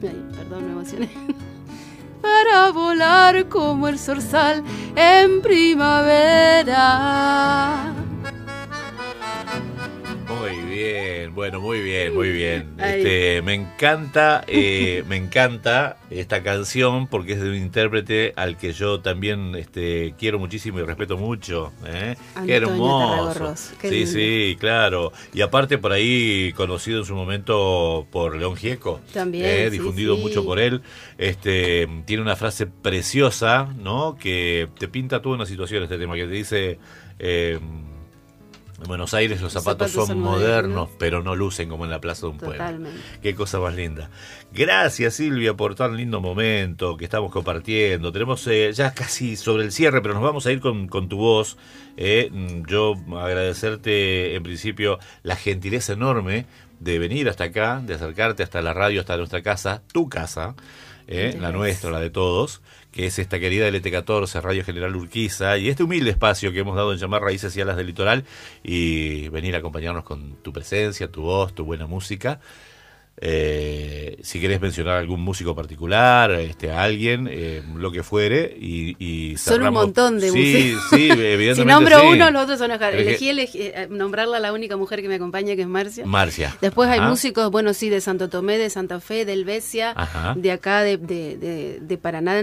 Ay, perdón, me emocioné. Para volar como el zorzal en primavera. Muy bien, bueno, muy bien, muy bien. Me encanta esta canción porque es de un intérprete al que yo también quiero muchísimo y respeto mucho. Qué hermoso. Sí, sí, claro. Y aparte por ahí conocido en su momento por León Gieco. También. Difundido mucho por él. Tiene una frase preciosa, ¿no? Que te pinta toda una situación este tema, que te dice... En Buenos Aires los zapatos son modernos, pero no lucen como en la plaza de un pueblo. Qué cosa más linda. Gracias, Silvia, por tan lindo momento que estamos compartiendo. Tenemos ya casi sobre el cierre, pero nos vamos a ir con tu voz. Yo agradecerte en principio la gentileza enorme de venir hasta acá, de acercarte hasta la radio, hasta nuestra casa, tu casa, la nuestra, la de todos, que es esta querida LT14, Radio General Urquiza, y este humilde espacio que hemos dado en llamar Raíces y Alas del Litoral, y venir a acompañarnos con tu presencia, tu voz, tu buena música. Si querés mencionar algún músico particular, alguien, lo que fuere, y son un montón de músicos. Sí, evidentemente. Si nombro uno, los otros son elegí nombrarla la única mujer que me acompaña, que es Marcia. Después hay músicos, bueno, sí, de Santo Tomé, de Santa Fe, de Helvecia, de acá, de Paraná,